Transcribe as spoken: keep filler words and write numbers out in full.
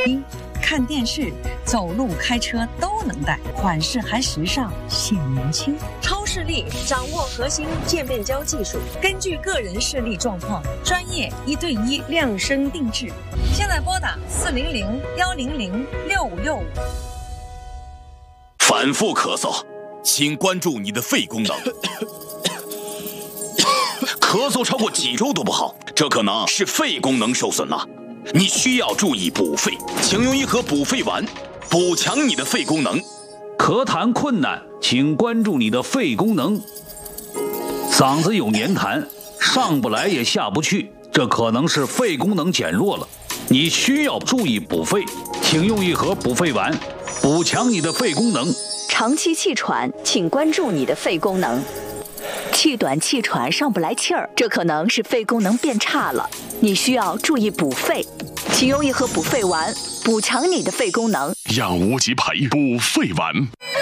一、看电视、走路、开车都能戴，款式还时尚，显年轻。超视力掌握核心渐变焦技术，根据个人视力状况，专业一对一量身定制。现在拨打四零零幺零零六五六五。 反复咳嗽，请关注你的肺功能。咳嗽超过几周都不好，这可能是肺功能受损了。你需要注意补肺，请用一盒补肺丸，补强你的肺功能。 咳痰困难，请关注你的肺功能。嗓子有黏痰，上不来也下不去，这可能是肺功能减弱了。你需要注意补肺，请用一盒补肺丸，补强你的肺功能。 长期气喘，请关注你的肺功能。气短气喘上不来气儿，这可能是肺功能变差了，你需要注意补肺，请用一盒补肺丸，补强你的肺功能。 养无极培补肺丸。